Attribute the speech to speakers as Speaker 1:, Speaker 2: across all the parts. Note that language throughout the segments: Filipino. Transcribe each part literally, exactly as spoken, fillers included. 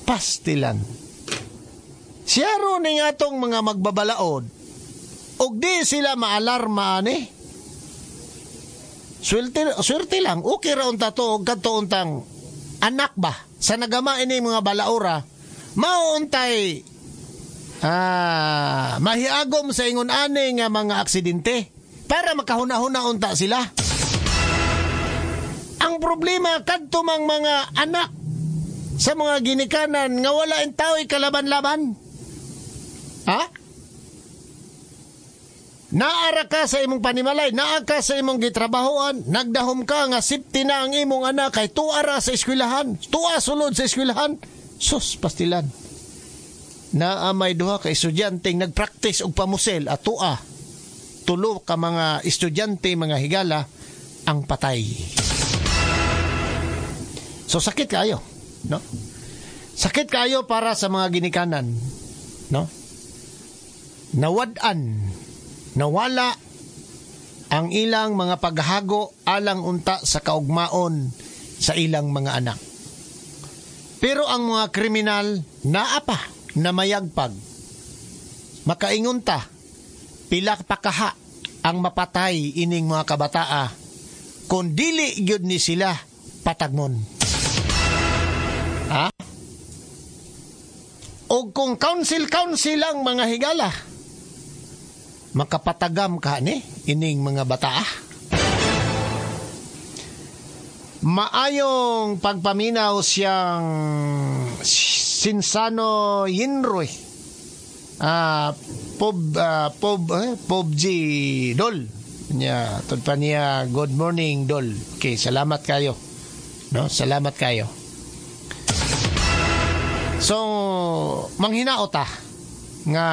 Speaker 1: Pastilan. Siya ro ni nga tong mga magbabalaod, og di sila maalarma ani. Swerte, swerte lang, okay ra unta to, og kadto untang anak ba, sa nagama ini mga balaura, mauuntay ah, mahiagom sa ingon ani nga mga aksidente, para makahuna-huna unta sila. Ang problema, kadto mang mga anak, sa mga ginikanan, nga wala in tao'y kalaban-laban. Ha? Naara ka sa imong panimalay, naa ka sa imong gitrabahoan, nagdahom ka nga safety na ang imong anak, kay tuara sa eskwelahan, tuwa sulod sa eskwelahan. Sus, pastilan. Naa may duha ka estudyanteng nagpractice og pamusel at tuwa. Tulo ka mga estudyante, mga higala, ang patay. So sakit kayo, no? Sakit kayo para sa mga ginikanan, no? Nawadan, nawala ang ilang mga paghago alang unta sa kaugmaon sa ilang mga anak. Pero ang mga kriminal naa pa na mayagpag. Makaingunta, pila pakaha ang mapatay ining mga kabataa kung dili gyud ni sila patagnon. Ha? O kung council-council ang mga higala, makapatagam ka ni ining mga bata. Maayong pagpaminaw siyang Sinsano Yinroy, ah, Pob uh, Pob eh, Pob G Dol niya, tod pa niya, good morning Dol. Okay, salamat kayo, no, salamat kayo. So manghinaot ta nga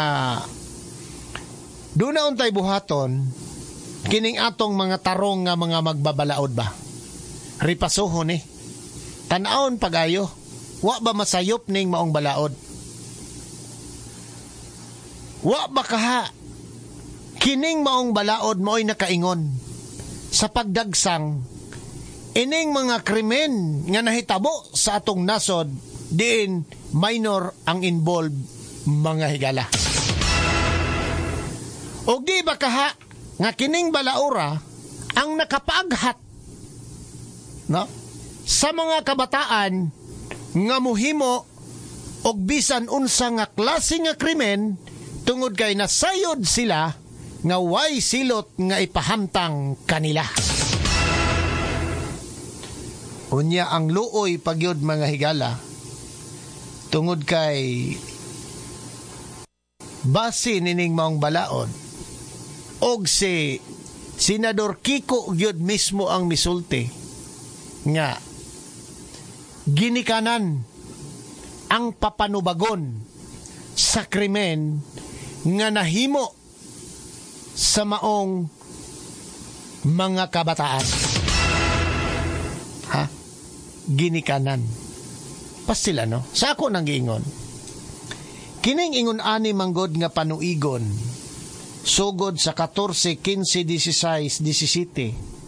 Speaker 1: doon na untay buhaton kining atong mga tarong nga mga magbabalaod ba. Ripasuhon eh. Tan-aon pagayo. Wa ba masayop ning maong balaod? Wa ba kaha kining maong balaod mo'y nakaingon sa pagdagsang ining mga krimen nga nahitabo sa atong nasod diin minor ang involved mga higala. O di ba kaha nga kining balaura ang nakapaghat, no, sa mga kabataan nga muhimo og bisan unsa nga klase nga krimen tungod kay nasayod sila nga way silot nga ipahamtang kanila. Unya ang luoy pagyud mga higala tungod kay base nining maong balaod og si Senador Kiko gyud mismo ang misulti nga ginikanan ang papanubagon sa krimen nga nahimo sa maong mga kabataan. Ha? Ginikanan. Pastila, no? Sa ako nang giingon. Kining ingon ani manggod nga panuigon sugod sa fourteen, fifteen, sixteen, seventeen.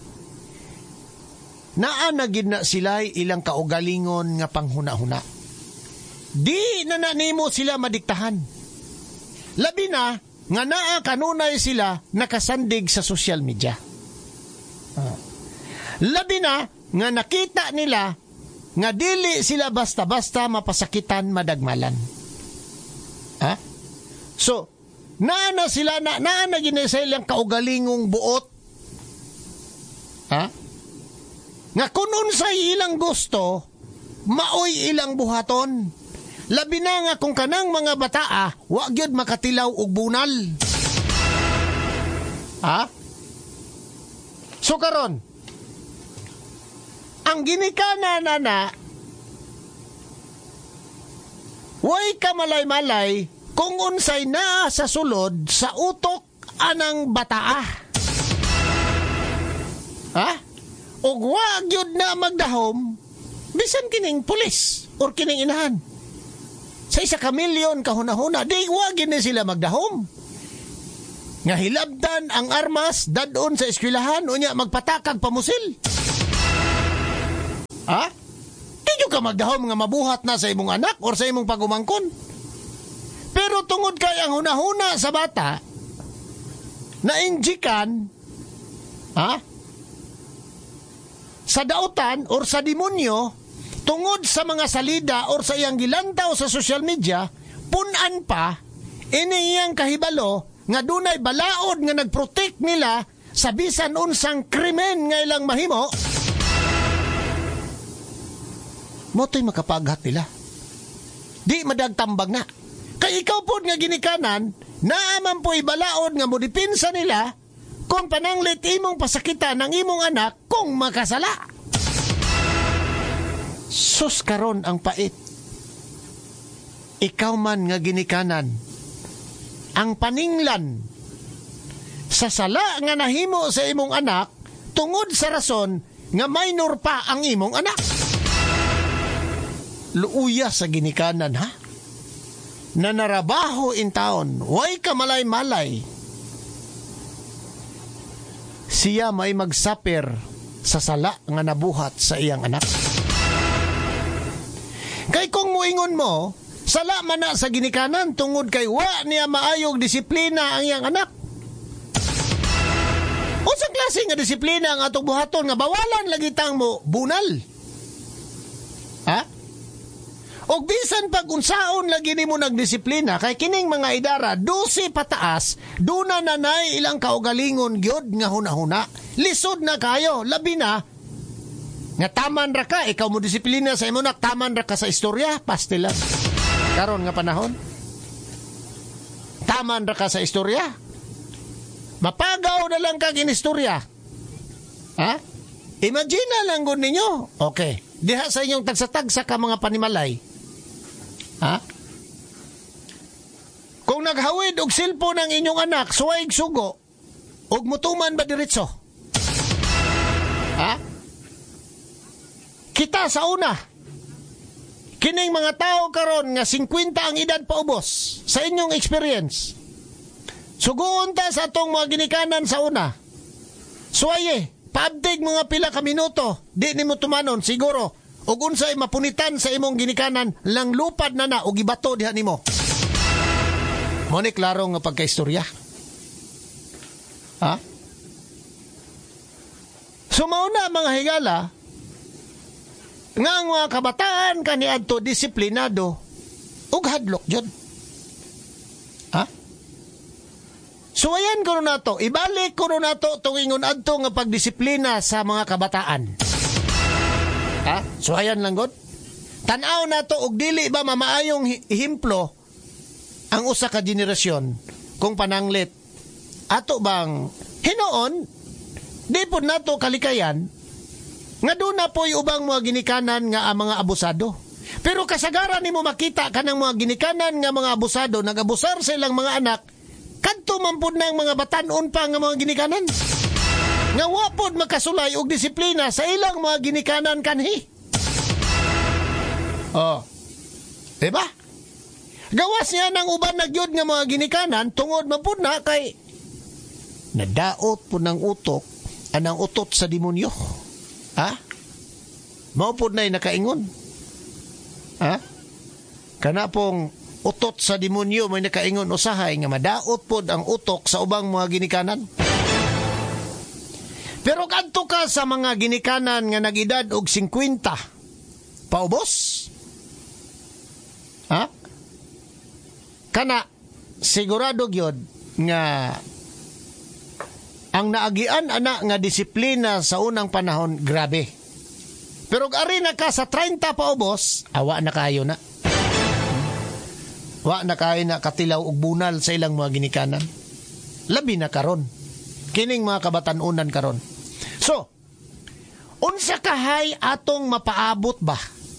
Speaker 1: Naa na gid na sila ilang kaugalingon nga panghuna-huna. Di na nanimo sila madiktahan. Labi na nga naa kanunay sila nakasandig sa social media. Ah. Labi na nga nakita nila nga dili sila basta-basta mapasakitan madagmalan. Ha? So, naa na sila na naa na gid sa ilang kaugalingong buot. Ha? Nga kung unsay ilang gusto, maoy ilang buhaton. Labi na nga kung kanang mga bataa, wa gyud makatilaw og bunal. Ha? So karon, ang ginikana na na, way ka malay-malay kung unsay na sa sulod sa utok anang bataa. Ha? Og wa gyud na magdahom bisan kining pulis or kining inahan. Sa isa ka milyon kahuna-huna, di wa gyud na sila magdahom. Nga hilabdan ang armas dadon sa eskwelahan unya magpatakag pamusil. Ha? Di Diyo ka magdahom nga mabuhat na sa imong anak or sa imong pagumangkon. Pero tungod kay ang hunahuna sa bata, nainjikan, ha? Sa dautan or sa demonyo, tungod sa mga salida or sa iyang gilantaw sa social media, punan pa, iniyang kahibalo, nga dunay balaod nga nagprotect nila sa bisan unsang krimen nga ilang mahimo, moto'y makapaghat nila. Di madagtambag na. Kay ikaw po nga ginikanan, naaman po'y balaod nga modipinsa nila kung pananglit imong pasakitan ng imong anak kung makasala. Sus karon ang pait. Ikaw man nga ginikanan, ang paninglan sa sala nga nahimo sa imong anak tungod sa rason nga minor pa ang imong anak. Luuya sa ginikanan, ha? Na narabaho in taon, way ka malay-malay. Siya may magsaper sa sala nga nabuhat sa iyang anak. Kay kung muingon mo, sala man na sa ginikanan tungod kay wa niya maayog disiplina ang iyang anak. Unsang klase nga disiplina ang atong buhaton nga bawalan lagi tang mo bunal? Ha? Og bisan pag unsaon lagi nimo nagdisiplina kay kining mga idara dose pataas, duna nanay ilang kaugalingon gyud nga hunahuna. Lisod na kayo, labi na nga taman ra ka, ikaw mo disiplina sa imo nak, taman ra ka sa istorya, pastilan. Karon nga panahon. Taman ra ka sa istorya. Mapagaw na lang kag inistorya. Ha? Imagine na lang gud ninyo. Okay. Diha sa inyong tagsatagsa ka mga panimalay. Ha? Kung naghawid og cellphone ng inyong anak, suwayg sugo, og mutuman ba diretso? Ha? Kita sa una, kining mga tao karon nga fifty ang edad paubos, sa inyong experience, suguon ta sa atong mga ginikanan sa una. Suwaye, paabdig mga pila ka minuto, di nimo tumanon, siguro, ug unsay mapunitan sa imong ginikanan lang lupad na na og ibato diha nimo. Mo ni klaro nga pagkaistorya. Ha? Sumauna mga higala nga ang mga kabataan kaniadto disiplinado ug hadlok jud. Ha? Suwayan ko nato, ibalik ko nato tuwingon adto nga pagdisiplina sa mga kabataan. Ha? So ayan lang god. Tan-aw na to og dili ba mamaayong himplo ang usa ka generasyon kung pananglit ato bang hinoon di pud nato kalikayan nga doon na po'y ubang mga ginikanan nga ang mga abusado. Pero kasagaran nimo makita kanang mga ginikanan nga mga abusado nagabusar sa ilang mga anak kadto man pud nang mga batan-on pa nga mga ginikanan. Nga wapod makasulay og disiplina sa ilang mga ginikanan kanhi. Oh. Diba? Gawas niya ng uban na gyud nga mga ginikanan tungod man pud na kay nadaot po ng utok anang utot sa demonyo. Ha? Mao pud na'y nakaingon. Ha? Kana pong utot sa demonyo may nakaingon usahay nga madaot pod ang utok sa ubang mga ginikanan. Pero kadto ka sa mga ginikanan nga nag-edad og fifty, paubos? Ha? Kana, sigurado gyud nga ang naagian ana nga disiplina sa unang panahon, grabe. Pero ari na ka sa thirty paubos, awa na kayo na. Wa na kayo na katilaw og bunal sa ilang mga ginikanan. Labi na karon. Kining mga kabatan-unan karon. So, unsa kahay atong mapaabot ba?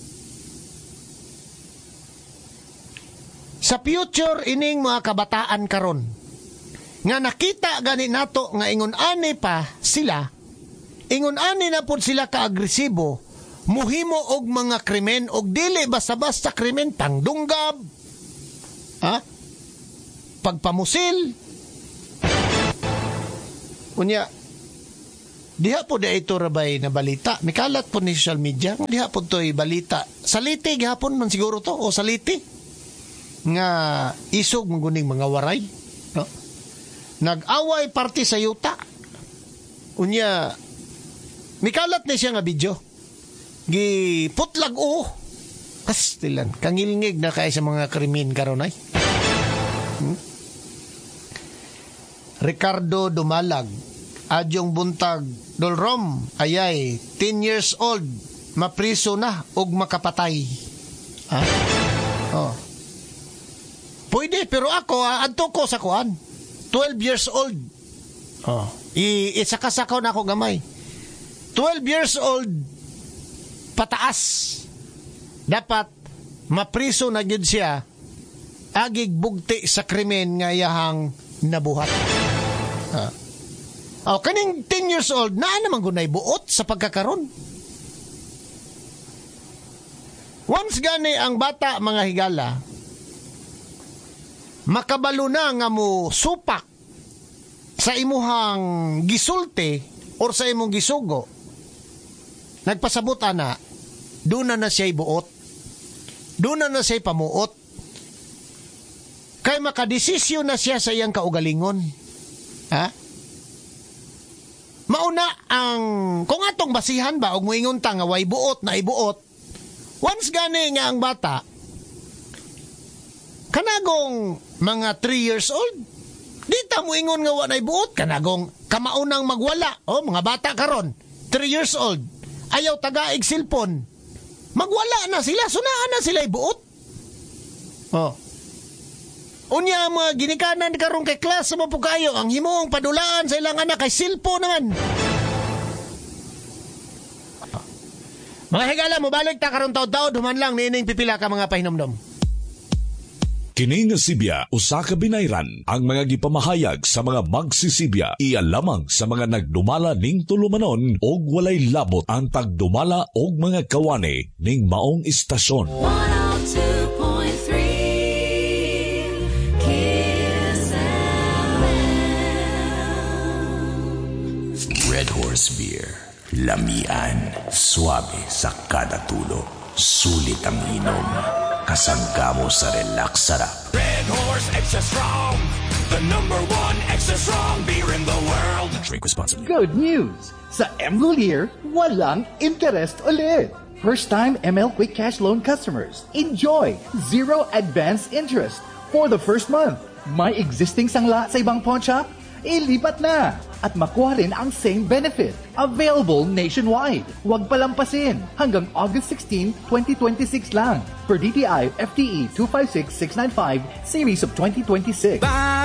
Speaker 1: Sa future ining mga kabataan karon, nga nakita gani nato nga ingon ani pa sila, ingon ani na pud sila ka-agresibo, muhimo og mga krimen og dili basta-basta krimen, pangdunggab, ha? Pagpamusil. Unya, diha po di ito rabay na balita. Mikalat po ni social media. Diha po ito'y balita. Saliti, gihapon man siguro to. O saliti. Nga isog maguning mga waray. No? Nag-away party sa yuta. Unya, mikalat na siya nga video. Giputlag o. Kastilan. Kangilngig na kaya sa mga krimen karon ay. Hmm? Ricardo Dumalag. Adyong buntag Dolrom ayay ten years old mapriso na og makapatay. Ha? Oh. Pwede pero ako adto ko sa kuan. twelve years old. Oh. I isakasakaw na ako gamay. twelve years old pataas. Dapat mapriso na gyud siya agig bugti sa krimen nga iyahang nabuhat. Ha? Oh, kaning ten years old, naa naman gunay buot sa pagkakaroon. Once gani ang bata, mga higala, makabalo na nga mo supak sa imuhang gisulti or sa imong gisugo, nagpasabot ana, doon na na siya'y buot. Doon na na siya'y pamuot. Kay makadesisyon na siya sa iyang kaugalingon. Ha? Mauna ang, kung atong basihan ba, o muingon ta nga way buot na ibuot, once gani nga ang bata, kanagong mga three years old, di ta muingon nga wanay buot, kanagong kamaunang magwala, o mga bata karon, three years old, ayaw tagaig silpon, magwala na sila, sunaan na sila ibuot. Oh. Unya mga ginikanan karong kay class mo po kayo ang himong padulaan sa ilang anak kay silpo naman. Mga higala mo balik ta karong taud-taud human lang nining pipila ka mga pahinomdom.
Speaker 2: Kini nga Sibya usa ka binayran ang mga gipamahayag sa mga magsisibya iya lamang sa mga nagdumala ning tulumanon og walay labot ang pagdumala og mga kawani ning maong istasyon.
Speaker 3: Red Horse Beer. Lamian, swabe sa kada tulo. Sulit ang inom. Kasangga mo sa relax sarap.
Speaker 4: Red Horse Extra Strong. The number one extra strong beer in the world.
Speaker 3: Drink responsibly.
Speaker 5: Good news! Sa M. Lulier, walang interest ulit. First-time M L Quick Cash Loan customers, enjoy zero advance interest for the first month. May existing sangla sa ibang pawn shop? Ilipat na at makuha rin ang same benefit. Available nationwide. Huwag palampasin. Hanggang August sixteenth, twenty twenty-six lang. Per D T I F T E two five six six nine five Series of twenty twenty-six.